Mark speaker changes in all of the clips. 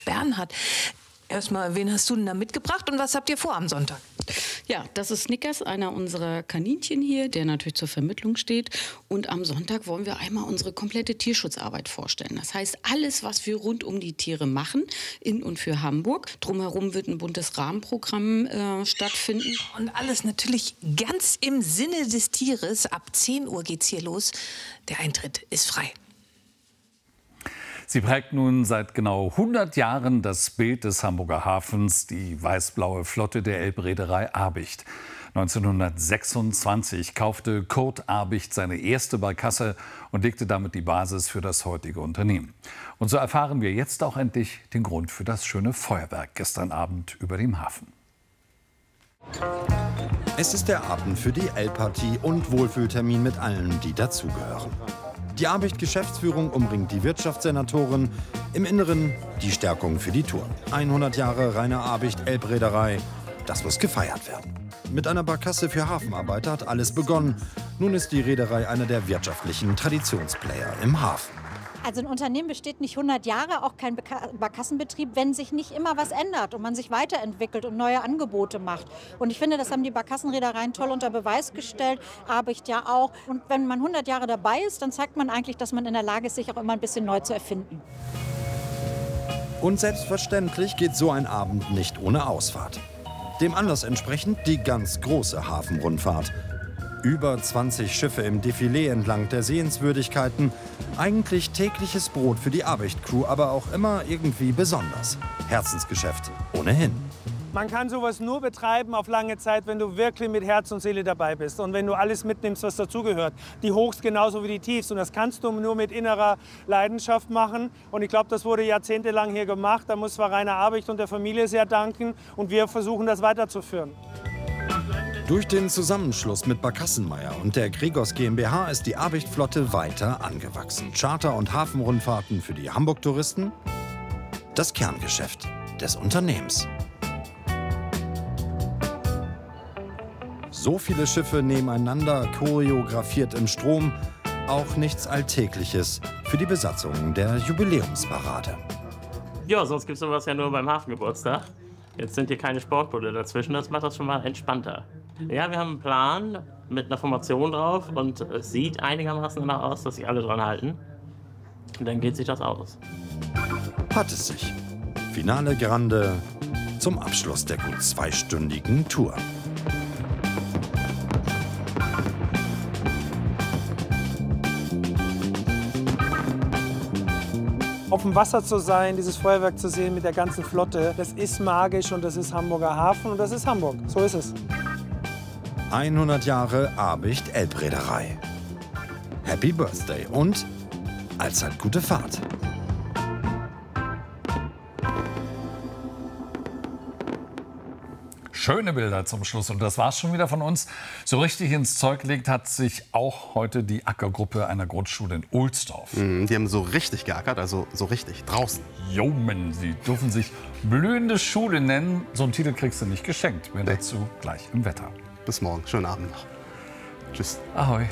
Speaker 1: Bernhard, erstmal, wen hast du denn da mitgebracht und was habt ihr vor am Sonntag?
Speaker 2: Ja, das ist Snickers, einer unserer Kaninchen hier, der natürlich zur Vermittlung steht. Und am Sonntag wollen wir einmal unsere komplette Tierschutzarbeit vorstellen. Das heißt, alles, was wir rund um die Tiere machen, in und für Hamburg. Drumherum wird ein buntes Rahmenprogramm stattfinden.
Speaker 1: Und alles natürlich ganz im Sinne des Tieres. Ab 10 Uhr geht's hier los. Der Eintritt ist frei.
Speaker 3: Sie prägt nun seit genau 100 Jahren das Bild des Hamburger Hafens, die weiß-blaue Flotte der Elbreederei Abicht. 1926 kaufte Kurt Abicht seine erste Barkasse und legte damit die Basis für das heutige Unternehmen. Und so erfahren wir jetzt auch endlich den Grund für das schöne Feuerwerk gestern Abend über dem Hafen.
Speaker 4: Es ist der Abend für die Elbpartie und Wohlfühltermin mit allen, die dazugehören. Die Abicht-Geschäftsführung umringt die Wirtschaftssenatorin. Im Inneren die Stärkung für die Tour. 100 Jahre Rainer Abicht Elbreederei. Das muss gefeiert werden. Mit einer Barkasse für Hafenarbeiter hat alles begonnen. Nun ist die Reederei einer der wirtschaftlichen Traditionsplayer im Hafen.
Speaker 5: Also ein Unternehmen besteht nicht 100 Jahre, auch kein Barkassenbetrieb, wenn sich nicht immer was ändert und man sich weiterentwickelt und neue Angebote macht. Und ich finde, das haben die Barkassenreedereien toll unter Beweis gestellt, Abicht ja auch. Und wenn man 100 Jahre dabei ist, dann zeigt man eigentlich, dass man in der Lage ist, sich auch immer ein bisschen neu zu erfinden.
Speaker 4: Und selbstverständlich geht so ein Abend nicht ohne Ausfahrt. Dem Anlass entsprechend die ganz große Hafenrundfahrt. Über 20 Schiffe im Defilé entlang der Sehenswürdigkeiten. Eigentlich tägliches Brot für die Abicht-Crew, aber auch immer irgendwie besonders. Herzensgeschäft ohnehin.
Speaker 6: Man kann sowas nur betreiben auf lange Zeit, wenn du wirklich mit Herz und Seele dabei bist und wenn du alles mitnimmst, was dazugehört. Die Hochs genauso wie die Tiefs. Und das kannst du nur mit innerer Leidenschaft machen. Und ich glaube, das wurde jahrzehntelang hier gemacht. Da muss zwar Rainer Abicht und der Familie sehr danken. Und wir versuchen, das weiterzuführen.
Speaker 4: Durch den Zusammenschluss mit Barkassenmeier und der Gregos GmbH ist die Abicht-Flotte weiter angewachsen. Charter- und Hafenrundfahrten für die Hamburg-Touristen, das Kerngeschäft des Unternehmens. So viele Schiffe nebeneinander, choreografiert im Strom, auch nichts Alltägliches für die Besatzung der Jubiläumsparade.
Speaker 7: Ja, sonst gibt es sowas ja nur beim Hafengeburtstag. Jetzt sind hier keine Sportboote dazwischen, das macht das schon mal entspannter. Ja, wir haben einen Plan mit einer Formation drauf und es sieht einigermaßen danach aus, dass sich alle dran halten. Und dann geht sich das aus.
Speaker 4: Hat es sich. Finale Grande zum Abschluss der gut zweistündigen Tour.
Speaker 6: Auf dem Wasser zu sein, dieses Feuerwerk zu sehen mit der ganzen Flotte, das ist magisch und das ist Hamburger Hafen und das ist Hamburg. So ist es.
Speaker 4: 100 Jahre Abicht Elbreederei. Happy Birthday und allzeit gute Fahrt.
Speaker 3: Schöne Bilder zum Schluss. Und das war's schon wieder von uns. So richtig ins Zeug gelegt hat sich auch heute die Ackergruppe einer Grundschule in Ohlsdorf.
Speaker 8: Die haben so richtig geackert, also so richtig, draußen.
Speaker 3: Jomen, sie dürfen sich blühende Schule nennen. So einen Titel kriegst du nicht geschenkt. Mehr dazu gleich im Wetter.
Speaker 8: Bis morgen, schönen Abend noch. Tschüss.
Speaker 3: Ahoi.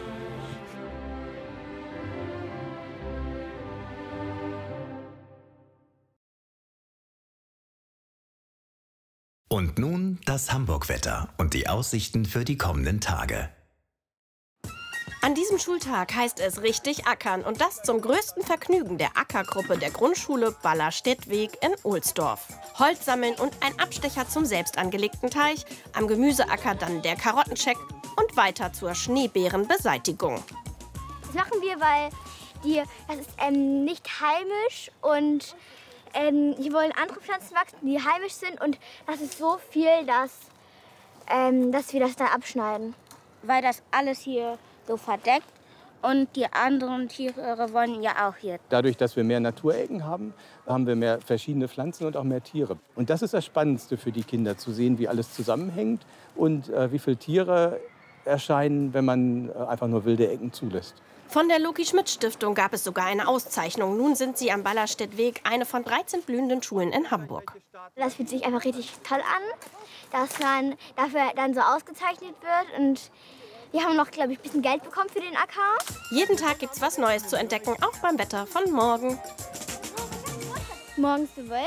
Speaker 9: Und nun das Hamburg-Wetter und die Aussichten für die kommenden Tage.
Speaker 10: An diesem Schultag heißt es richtig ackern und das zum größten Vergnügen der Ackergruppe der Grundschule Ballerstedtweg in Ohlsdorf. Holz sammeln und ein Abstecher zum selbst angelegten Teich, am Gemüseacker dann der Karottencheck und weiter zur Schneebeerenbeseitigung.
Speaker 11: Das machen wir, weil das ist nicht heimisch und hier wollen andere Pflanzen wachsen, die heimisch sind und das ist so viel, dass wir das da abschneiden.
Speaker 12: Weil das alles hier so verdeckt und die anderen Tiere wollen ja auch hier.
Speaker 13: Dadurch, dass wir mehr Naturecken haben, haben wir mehr verschiedene Pflanzen und auch mehr Tiere. Und das ist das Spannendste für die Kinder, zu sehen, wie alles zusammenhängt und wie viele Tiere erscheinen, wenn man einfach nur wilde Ecken zulässt.
Speaker 10: Von der Loki-Schmidt-Stiftung gab es sogar eine Auszeichnung. Nun sind sie am Ballerstedtweg eine von 13 blühenden Schulen in Hamburg.
Speaker 11: Das fühlt sich einfach richtig toll an, dass man dafür dann so ausgezeichnet wird. Und wir haben noch, glaube ich, ein bisschen Geld bekommen für den AK.
Speaker 10: Jeden Tag gibt's was Neues zu entdecken, auch beim Wetter von morgen.
Speaker 11: Morgens 12